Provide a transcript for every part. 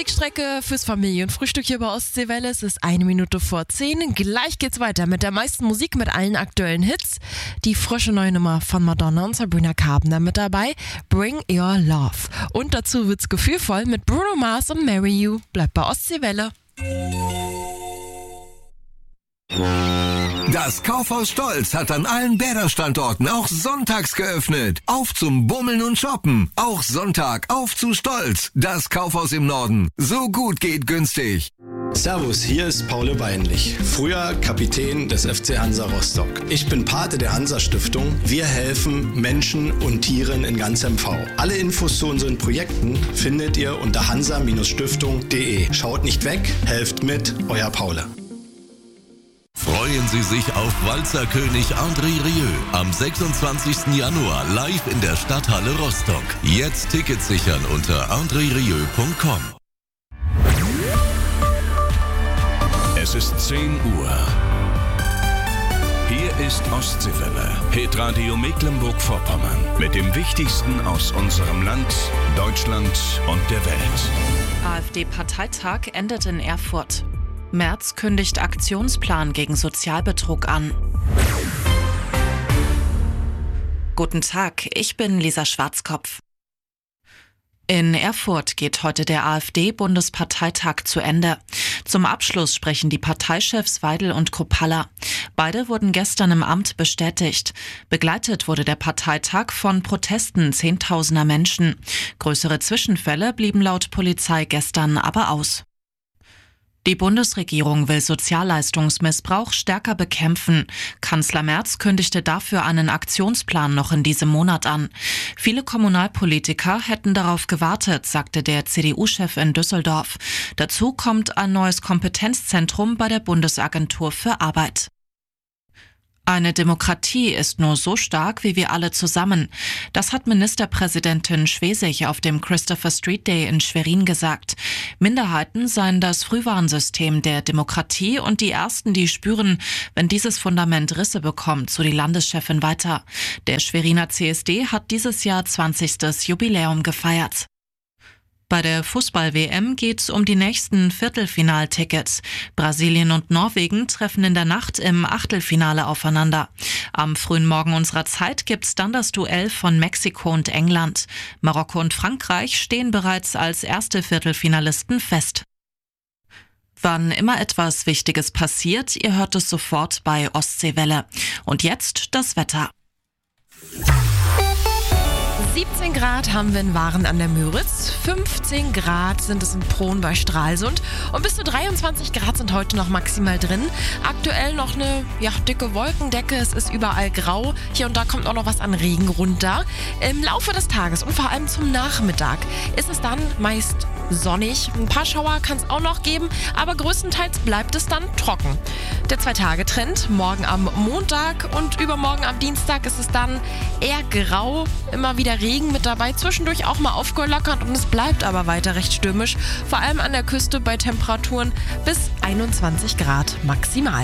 Wegstrecke fürs Familienfrühstück hier bei Ostseewelle. Es ist 1:10. Gleich geht's weiter mit der meisten Musik, mit allen aktuellen Hits. Die frische neue Nummer von Madonna und Sabrina Carpenter mit dabei. Bring Your Love. Und dazu wird's gefühlvoll mit Bruno Mars und Marry You. Bleibt bei Ostseewelle. Das Kaufhaus Stolz hat an allen Bäder-Standorten auch sonntags geöffnet. Auf zum Bummeln und Shoppen. Auch Sonntag auf zu Stolz. Das Kaufhaus im Norden. So gut geht günstig. Servus, hier ist Paul Weinlich, früher Kapitän des FC Hansa Rostock. Ich bin Pate der Hansa-Stiftung. Wir helfen Menschen und Tieren in ganz MV. Alle Infos zu unseren Projekten findet ihr unter hansa-stiftung.de. Schaut nicht weg, helft mit, euer Paul. Freuen Sie sich auf Walzerkönig André Rieu am 26. Januar live in der Stadthalle Rostock. Jetzt Tickets sichern unter andrerieu.com. Es ist 10 Uhr. Hier ist Ostseewelle, Hitradio Mecklenburg-Vorpommern. Mit dem Wichtigsten aus unserem Land, Deutschland und der Welt. AfD-Parteitag endet in Erfurt. Merz kündigt Aktionsplan gegen Sozialbetrug an. Guten Tag, ich bin Lisa Schwarzkopf. In Erfurt geht heute der AfD-Bundesparteitag zu Ende. Zum Abschluss sprechen die Parteichefs Weidel und Kruppalla. Beide wurden gestern im Amt bestätigt. Begleitet wurde der Parteitag von Protesten Zehntausender Menschen. Größere Zwischenfälle blieben laut Polizei gestern aber aus. Die Bundesregierung will Sozialleistungsmissbrauch stärker bekämpfen. Kanzler Merz kündigte dafür einen Aktionsplan noch in diesem Monat an. Viele Kommunalpolitiker hätten darauf gewartet, sagte der CDU-Chef in Düsseldorf. Dazu kommt ein neues Kompetenzzentrum bei der Bundesagentur für Arbeit. Eine Demokratie ist nur so stark wie wir alle zusammen. Das hat Ministerpräsidentin Schwesig auf dem Christopher Street Day in Schwerin gesagt. Minderheiten seien das Frühwarnsystem der Demokratie und die Ersten, die spüren, wenn dieses Fundament Risse bekommt, so die Landeschefin weiter. Der Schweriner CSD hat dieses Jahr 20. Jubiläum gefeiert. Bei der Fußball-WM geht's um die nächsten Viertelfinaltickets. Brasilien und Norwegen treffen in der Nacht im Achtelfinale aufeinander. Am frühen Morgen unserer Zeit gibt's dann das Duell von Mexiko und England. Marokko und Frankreich stehen bereits als erste Viertelfinalisten fest. Wann immer etwas Wichtiges passiert, ihr hört es sofort bei Ostseewelle. Und jetzt das Wetter. 17 Grad haben wir in Waren an der Müritz, 15 Grad sind es in Prohn bei Stralsund und bis zu 23 Grad sind heute noch maximal drin. Aktuell noch eine dicke Wolkendecke, es ist überall grau, hier und da kommt auch noch was an Regen runter. Im Laufe des Tages und vor allem zum Nachmittag ist es dann meist sonnig. Ein paar Schauer kann es auch noch geben, aber größtenteils bleibt es dann trocken. Der 2-Tage-Trend, morgen am Montag und übermorgen am Dienstag ist es dann eher grau, immer wieder Regen mit dabei, zwischendurch auch mal aufgelockert und es bleibt aber weiter recht stürmisch, vor allem an der Küste bei Temperaturen bis 21 Grad maximal.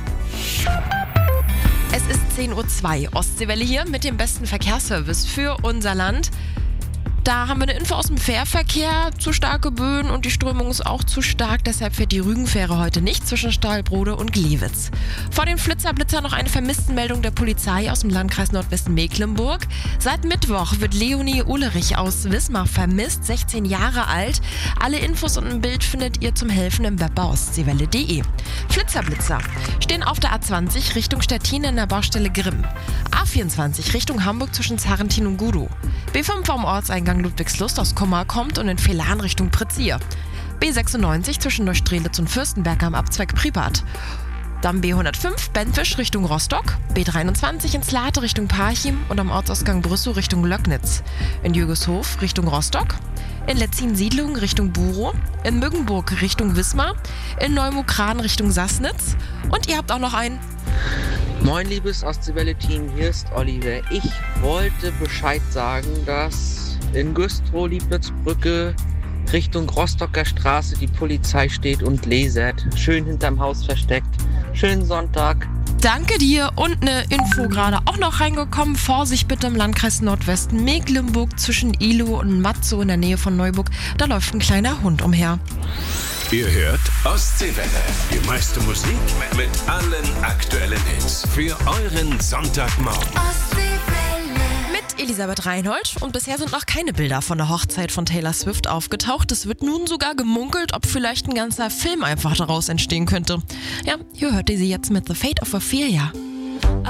Es ist 10:02 Uhr, Ostseewelle hier mit dem besten Verkehrsservice für unser Land. Da haben wir eine Info aus dem Fährverkehr, zu starke Böen und die Strömung ist auch zu stark, deshalb fährt die Rügenfähre heute nicht zwischen Stahlbrode und Gliwitz. Vor den Blitzer noch eine Vermisstenmeldung der Polizei aus dem Landkreis Nordwesten-Mecklenburg. Seit Mittwoch wird Leonie Ulrich aus Wismar vermisst, 16 Jahre alt. Alle Infos und ein Bild findet ihr zum Helfen im Web bei ostseewelle.de. Blitzer stehen auf der A20 Richtung Stettin in der Baustelle Grimm. A24 Richtung Hamburg zwischen Zarrentin und Gudow. B5 vom Ortseingang Ludwigslust aus Kummer kommt und in Vehlan Richtung Prizier. B96 zwischen Neustrelitz und Fürstenberg am Abzweig Privat. Dann B105 Benfisch Richtung Rostock, B23 in Slate Richtung Parchim und am Ortsausgang Brüssow Richtung Löcknitz. In Jügeshof Richtung Rostock, in Letzin-Siedlung Richtung Burow, in Müggenburg Richtung Wismar, in Neumukran Richtung Sassnitz und ihr habt auch noch einen. Moin liebes Ostseewelle-Team, hier ist Oliver. Ich wollte Bescheid sagen, dass in Güstrow, Lieblitzbrücke Richtung Rostocker Straße die Polizei steht und lasert. Schön hinterm Haus versteckt. Schönen Sonntag. Danke dir. Und eine Info gerade auch noch reingekommen. Vorsicht bitte im Landkreis Nordwesten Mecklenburg zwischen Ilo und Matzow in der Nähe von Neuburg. Da läuft ein kleiner Hund umher. Ihr hört Ostseewelle. Die meiste Musik mit allen aktuellen Hits. Für euren Sonntagmorgen. Mit Elisabeth Reinhold. Und bisher sind noch keine Bilder von der Hochzeit von Taylor Swift aufgetaucht. Es wird nun sogar gemunkelt, ob vielleicht ein ganzer Film einfach daraus entstehen könnte. Ja, hier hört ihr sie jetzt mit The Fate of Ophelia.